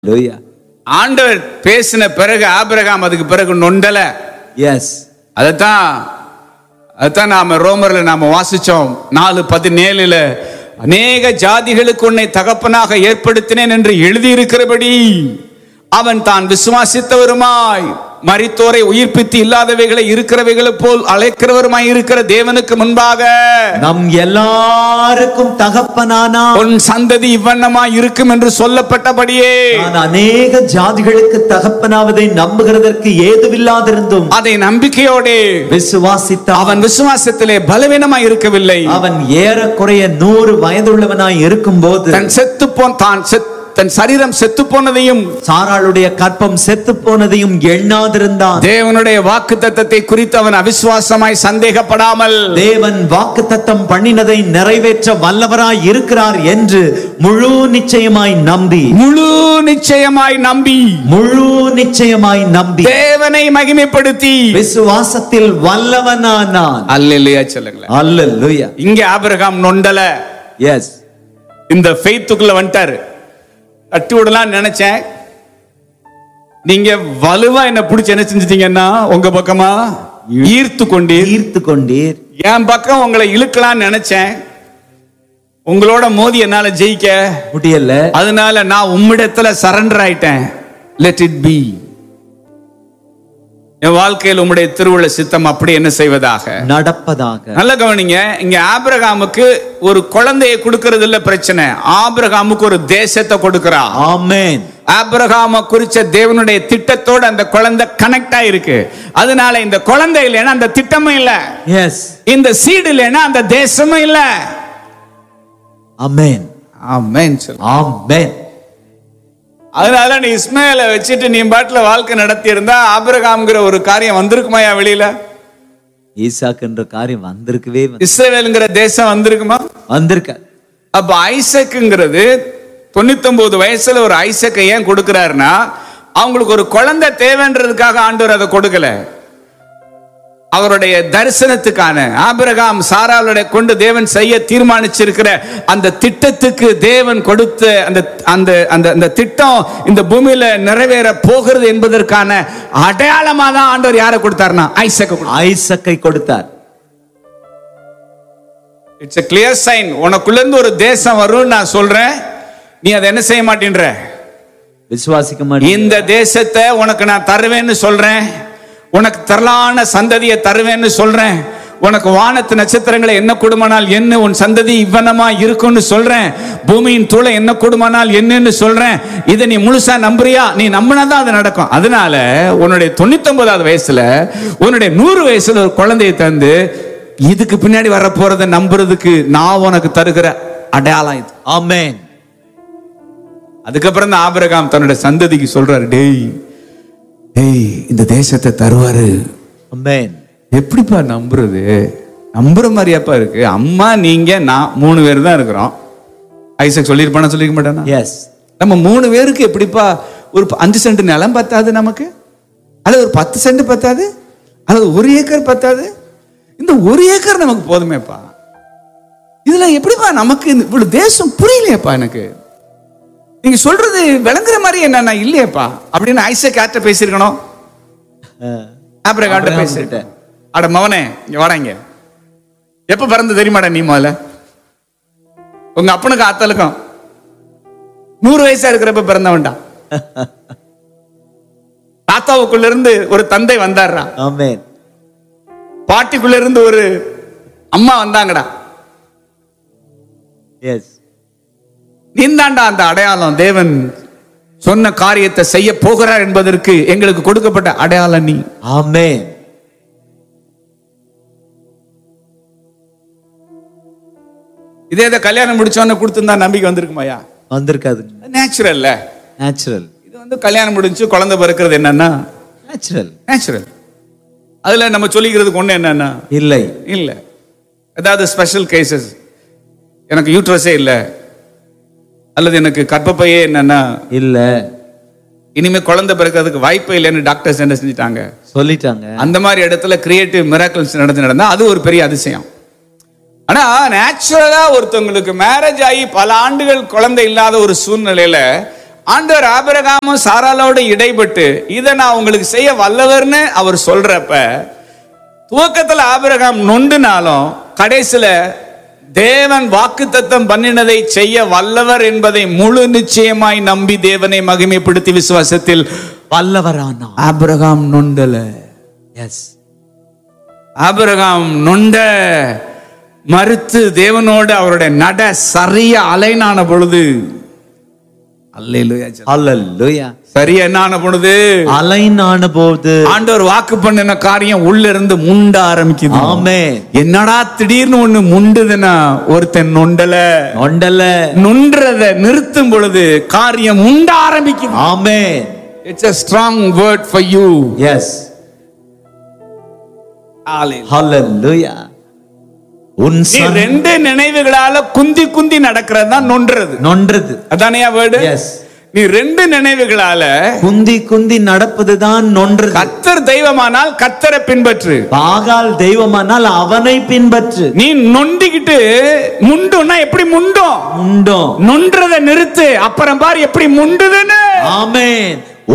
ஆண்டவர் பேசின பிறகு ஆபிரகாம் அதுக்கு பிறகு நொண்டல. எஸ், அதான் நாம ரோமர்ல நாம வாசிச்சோம் 4:17 அநேக ஜாதிகளுக்கு உன்னை தகப்பனாக ஏற்படுத்தினேன் என்று எழுதியிருக்கிறபடி அவன் தான் விசுவாசித்தவருமாய் மரித்தோரை உயிர்ப்பித்து இல்லாதவைகளை இருக்கிறவைகளை போல் அழைக்கிறவருமாய் இருக்கிற தேவனுக்கு முன்பாக நம் எல்லாருக்கும் தகப்பனானா உன் சந்ததி இவ்வண்ணமாய் இருக்கும் என்று சொல்லப்பட்டபடியே நான் அநேக ஜாதிகளுக்கு தகப்பனாவதை நம்புகிறதற்கு ஏதுவில்லாதிருந்தும் அதை நம்பிக்கையோடு விசுவாசித்தான். அவன் விசுவாசத்திலே பலவீனமாய் இருக்கவில்லை. அவன் ஏறக்குறைய 100 வயதுள்ளவனாய் இருக்கும் போது தன் சரீரம் செத்து போனதையும் சாராளுடைய கற்பம் செத்து போனதையும் எண்ணாதிருந்தான். தேவனுடைய வாக்குத்தத்தத்தை குறித்து அவன் அவிசுவாசமாய் சந்தேகப்படாமல் தேவன் வாக்குத்தத்தம் பண்ணினதை நிறைவேற்ற வல்லவராய் இருக்கிறார் என்று முழு நிச்சயமாய் நம்பி தேவனை மகிமைப்படுத்தி விசுவாசத்தில் வல்லவனானான். அல்லேலூயா சொல்லுங்களேன். அல்லேலூயா. இங்கே ஆபிரகாம் நொண்டல. எஸ், இந்த ஃபெய்த்துக்குள்ள வந்துட்டாரு. தட்டி விடலாம் நினைச்சேன். நீங்க வலுவா என்ன பிடிச்சு என்ன செஞ்சிட்டீங்கன்னா உங்க பக்கமா ஈர்த்து கொண்டீர். என் பக்கம் உங்களை இழுக்கலாம் நினைச்சேன். உங்களோட மோதி என்னால ஜெயிக்க முடியல. அதனால நான் உம்மிடத்துல சரண்டர் ஆயிட்டேன். Let it be. என் வாழ்க்கையில் உம்முடைய திருவுள்ள சித்தம் அப்படி என்ன செய்வதாக நடப்பதாக. நல்ல கவனிங்க. இங்க ஆபிரகாமுக்கு ஒரு குழந்தையை கொடுக்கிறது இல்ல பிரச்சனை. ஆபிரகாமுக்கு ஒரு தேசத்தை கொடுக்கிறார். ஆமென். ஆபிரகாம குறிச்ச தேவனுடைய திட்டத்தோடு அந்த குழந்தை கனெக்ட் ஆயிருக்கு. அதனால இந்த குழந்தை இல்லைன்னா அந்த திட்டமும் இல்ல. எஸ். இந்த சீடு இல்லைன்னா அந்த தேசமும் இல்ல. ஆமென். ஆமென். ஆமென். அதனால நீ இஸ்மாயிலை வச்சுட்டு நீ பாட்டுல வாழ்க்கை நடத்தி இருந்தா ஆபிரகாம்ங்கிற ஒரு காரியம் வந்திருக்குமாயா வெளியில? ஈசாக் என்ற காரியம் வந்திருக்கவே இஸ்ரவேல்ங்கிற தேசம் வந்திருக்குமா? வந்திருக்க. அப்ப ஐசக்குங்கிறது 99 வயசுல ஒரு ஐசக்கை ஏன் கொடுக்கிறாருன்னா அவங்களுக்கு ஒரு குழந்தை தேவைன்றதுக்காக ஆண்டவர் அதை கொடுக்கல. அவருடைய தரிசனத்துக்கான ஆபிரகாம் சாராளுடைய கொண்டு தேவன் செய்ய தீர்மானிச்சிருக்கிற அந்த திட்டத்துக்கு தேவன் கொடுத்த அந்த திட்டம் இந்த பூமியில நிறைவேற போகிறது என்பதற்கான அடையாளமா தான் ஆண்டவர் யாரை கொடுத்தார்னா ஐசக்கை கொடுத்தார். It's a clear sign. உனக்குள்ள இருந்து ஒரு தேசம் வரும் நான் சொல்றேன். நீ அதை என்ன செய்ய மாட்டேன்ற? விசுவாசிக்க மாட்டேன். இந்த தேசத்தை உனக்கு நான் தருவேன்னு சொல்றேன். உனக்கு திரளான சந்ததியை தருவேன்னு சொல்றேன். உனக்கு வானத்து நட்சத்திரங்களை என்ன கொடுமானால் என்ன, உன் சந்ததி இவ்வனமா இருக்கும்னு சொல்றேன். பூமியின் தூளை என்ன கொடுமானால் என்னன்னு சொல்றேன். இதை நீ முழுசா நம்புறியா? நீ நம்பினாதான் அது நடக்கும். அதனால உன்னுடைய 99வது வயசுல உன்னுடைய 100 வயசுல ஒரு குழந்தையை தந்து இதுக்கு பின்னாடி வர போறதை நம்புறதுக்கு நான் உனக்கு தருகிற அடையாளம் இது. ஆமென். அதுக்கப்புறம் தான் ஆபிரகாம் தன்னுடைய சந்ததிக்கு சொல்றாரு, டேய் இந்த தேசத்தை தருவாரு. ஆமென். எப்படிப்பா நம்புறது? நம்புற மாதிரியாப்பா இருக்கு. அம்மா நீங்க நான் 3 பேர் தான் இருக்கிறோம். ஐசக் சொல்லியிருப்பானா சொல்லிக்க மாட்டானா? எஸ். நம்ம 3 பேருக்கு எப்படிப்பா ஒரு 5 சென்ட் நிலம் பத்தாது நமக்கு? அல்லது ஒரு 10 சென்ட் பத்தாது? அல்லது 1 ஏக்கர் பத்தாது? இந்த 1 ஏக்கர் நமக்கு போதுமேப்பா. இதுல எப்படிப்பா நமக்கு இவ்வளவு தேசம் புரியலையப்பா எனக்கு. நீங்க சொல்றது விளங்குற மாதிரி என்ன இல்லையப்பா அப்படின்னு ஐசக் யார்ட்ட பேசியிருக்கணும்? ஆபிரகாம்ட்ட பேசிட்டேன். அட மவனே இங்க வாடாங்க. எப்ப பிறந்து தெரியுமாடா நீ? முதல்ல உங்க அப்பனுக்கு ஆத்தலுக்கும் 100 வயசா இருக்கிறப்ப பிறந்தவன்டா. தாத்தாவுக்குள்ள இருந்து ஒரு தந்தை வந்தாருடா. ஆமென். பாட்டிக்குள்ள இருந்து ஒரு அம்மா வந்தாங்கடா. எஸ். நீந்தாண்டா அந்த அடையாளம். தேவன் சொன்ன காரியத்தை செய்ய போகிறார் என்பதற்கு எங்களுக்கு கொடுக்கப்பட்ட அடையாளம் நீ. ஆமென். இதே கல்யாணம் முடிச்சோன்னு கொடுத்திருந்தா நம்பிக்கை வந்திருக்குமாயா? வந்திருக்காது. நேச்சுரல். இது கல்யாணம் முடிஞ்சு குழந்தை பிறக்கிறது என்னன்னா நேச்சுரல். அதுல நம்ம சொல்லிக்கிறதுக்கு ஒண்ணு என்னன்னா இல்ல ஏதாவது ஸ்பெஷல் கேசஸ், எனக்கு யூட்ரஸே இல்ல அல்லது எனக்கு கர்ப்பப்பையே என்னன்னா இல்ல, இனிமே குழந்தை பிறக்கிறதுக்கு வாய்ப்பே இல்லைன்னு டாக்டர்ஸ் என்ன செஞ்சிட்டாங்க சொல்லிட்டாங்க. அந்த மாதிரி இடத்துல கிரியேட்டிவ் மிராக்கிள்ஸ் நடந்தா அது ஒரு பெரிய அதிசயம். ஆனா நேச்சுரலா ஒருத்தவங்களுக்கு மேரேஜ் ஆகி பல ஆண்டுகள் குழந்தை இல்லாத ஒரு சூழ்நிலையில ஆண்டவர் ஆபிரகாமும் சாராளோடு இடைப்பட்டு இதை நான் உங்களுக்கு செய்ய வல்லவர்னு அவர் சொல்றப்ப துவக்கத்துல ஆபிரகாம் நொண்டுனாலும் கடைசியில தேவன் வாக்குத்தத்தம் பண்ணினதை செய்ய வல்லவர் என்பதை முழு நிச்சயமாய் நம்பி தேவனை மகிமைப்படுத்தி விசுவாசத்தில் வல்லவரானார். ஆபிரகாம் நொண்டல. எஸ், ஆபிரகாம் நொண்ட மறுத்து தேவனோடு அவருடைய நட சரிய அலைனான பொழுது, அல்லேலூயா, அல்லேலூயா, சரியா என்னான பொழுது, அலைனான போது ஆண்டவர் வாக்கு பண்ணின காரியம் உள்ள இருந்து முண்ட ஆரம்பிக்குது. ஆமென். என்னடா திடீர்னு ஒண்ணு முண்டுதுன்னா ஒருத்தன் நொண்டல. நொன்றத நிறுத்தும் பொழுது காரியம் முண்ட ஆரம்பிக்குது. ஆமென். It's a strong word for you. S, ஹalleluya. நீ ரெண்டு நினைவுகளால குந்தி குந்தி நடக்கிறது தான் நொன்றது. அதானே வேர்டு? எஸ். நீ ரெண்டு நினைவுகளால குந்தி குந்தி நடப்பதுதான் நொன்றது. கர்த்தர் தெய்வமானால் கர்த்தரை பின்பற்று, பாகால் தெய்வமானால் அவனை பின்பற்று. நீ நொண்டிக்கிட்டு முண்டுன்னா எப்படி முண்டும்? முண்டும். நொன்றத நிறுத்து, அப்புறம் பார் எப்படி முண்டுதுன்னு. ஆமென்.